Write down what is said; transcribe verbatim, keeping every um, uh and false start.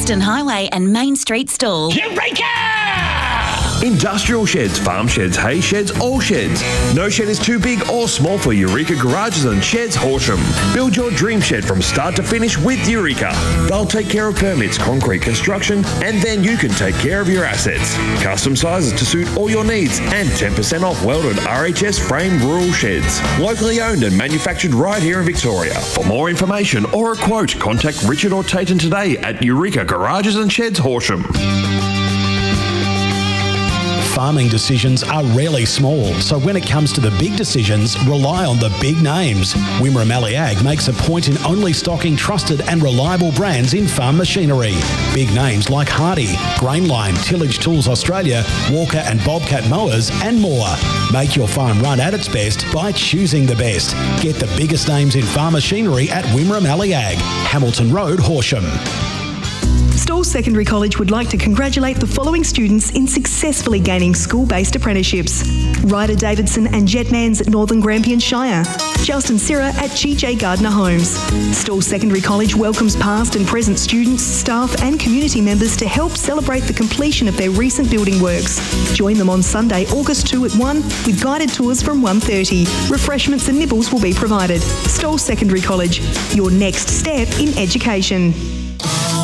Western Highway and Main Street Stall. Eureka! Industrial sheds, farm sheds, hay sheds, all sheds. No shed is too big or small for Eureka Garages and Sheds Horsham. Build your dream shed from start to finish with Eureka. They'll take care of permits, concrete construction, and then you can take care of your assets. Custom sizes to suit all your needs and ten percent off welded R H S framed rural sheds. Locally owned and manufactured right here in Victoria. For more information or a quote, contact Richard or Tayton today at Eureka Garages and Sheds Horsham. Farming decisions are rarely small, so when it comes to the big decisions, rely on the big names. Wimmera Mallee Ag makes a point in only stocking trusted and reliable brands in farm machinery. Big names like Hardy, Grainline, Tillage Tools Australia, Walker and Bobcat Mowers and more. Make your farm run at its best by choosing the best. Get the biggest names in farm machinery at Wimmera Mallee Ag, Hamilton Road, Horsham. Stawell Secondary College would like to congratulate the following students in successfully gaining school-based apprenticeships. Ryder Davidson and Jetmans at Northern Grampian Shire. Justin Sirra at G J Gardner Homes. Stawell Secondary College welcomes past and present students, staff and community members to help celebrate the completion of their recent building works. Join them on Sunday, August second at one with guided tours from one thirty. Refreshments and nibbles will be provided. Stawell Secondary College, your next step in education.